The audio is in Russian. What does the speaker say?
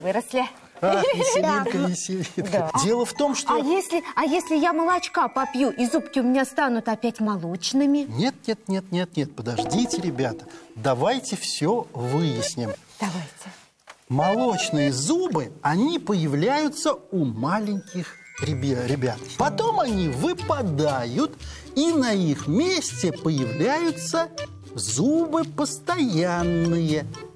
Выросли. Веселинка веселит. Да. Дело в том, что... А если я молочка попью, и зубки у меня станут опять молочными? Нет, подождите, ребята. Давайте все выясним. Давайте. Молочные зубы, они появляются у маленьких ребят. Потом они выпадают, и на их месте появляются зубы постоянные.